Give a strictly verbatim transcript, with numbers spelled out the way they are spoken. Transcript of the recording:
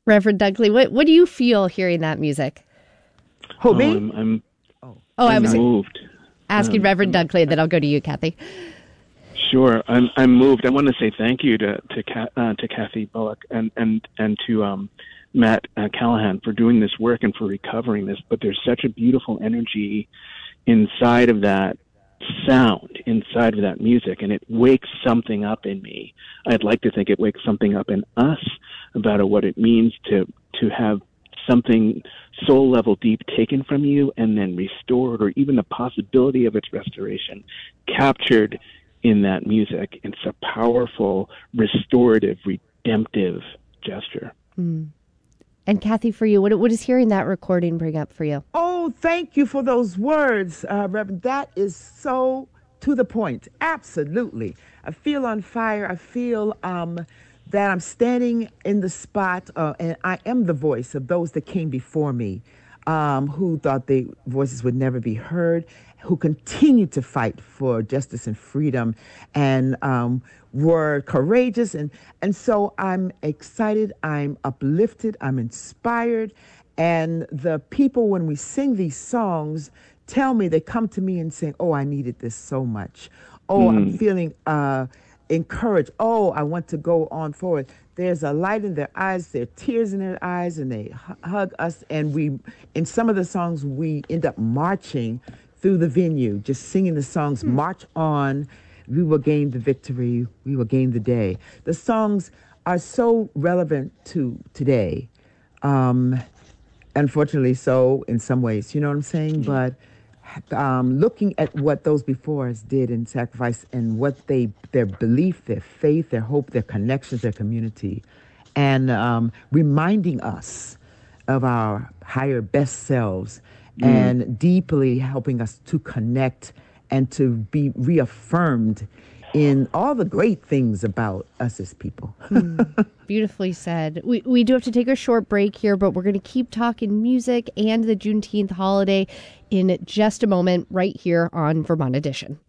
Reverend Dunkley, what, what do you feel hearing that music? Who, oh, me? I'm, I'm, Oh, I I'm was moved. asking Um, Reverend Dunkley, then I'll go to you, Kathy. Sure, I'm I'm moved. I want to say thank you to to Ka- uh, to Kathy Bullock and and and to um, Matt uh, Callahan for doing this work and for recovering this. But there's such a beautiful energy inside of that sound, inside of that music, and it wakes something up in me. I'd like to think it wakes something up in us about what it means to to have something soul level deep taken from you and then restored, or even the possibility of its restoration captured in that music. It's a powerful, restorative, redemptive gesture. Mm. And Kathy, for you, what, what does hearing that recording bring up for you? Oh, thank you for those words, uh, Reverend. That is so to the point. Absolutely. I feel on fire. I feel um, that I'm standing in the spot, uh, and I am the voice of those that came before me, um, who thought their voices would never be heard, who continue to fight for justice and freedom, and um, were courageous. And, and so I'm excited, I'm uplifted, I'm inspired. And the people, when we sing these songs, tell me, they come to me and say, oh, I needed this so much. Oh, mm. I'm feeling uh, encouraged. Oh, I want to go on forward. There's a light in their eyes, there are tears in their eyes, and they hug us. And we, in some of the songs, we end up marching through the venue, just singing the songs, mm. March On, we will gain the victory, we will gain the day. The songs are so relevant to today. Um, unfortunately so in some ways, you know what I'm saying? Mm. But um, looking at what those before us did in sacrifice and what they, their belief, their faith, their hope, their connections, their community, and um, reminding us of our higher best selves, mm. and deeply helping us to connect and to be reaffirmed in all the great things about us as people. mm, beautifully said. We we do have to take a short break here, but we're going to keep talking music and the Juneteenth holiday in just a moment right here on Vermont Edition.